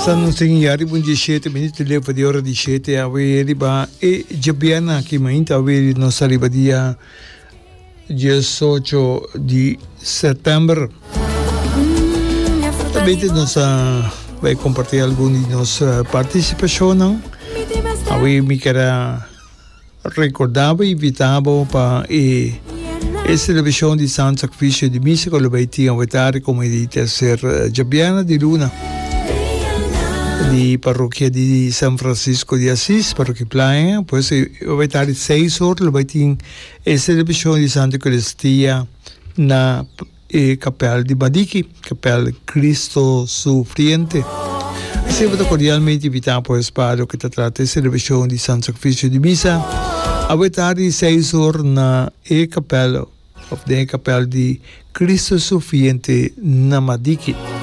Stanno segnare 17 minuti leva di ora 17 avere ba e Giabbiana che mainta avere non sarebbe dia 18 di settembre. Avete non sa vai compartire alcuni di nostra partecipazione. Avere mi era ricordavo invitavo pa e celebrazione di San Sacrificio di Missa con le baiti a votare come di terza Giabbiana di Luna di parrocchia di San Francisco di Assis, parrocchia Playa, poi si votare 6 ore le baiti e celebrazione di Santa Eucaristia na cappella di Badiki, cappella Cristo Soffriente. Sempre cordialmente invitato poi a sparo che tratta di celebrazione di San Sacrificio di Missa a votare 6 ore na cappella of the cappella di Cristo Soffriente na Madiki.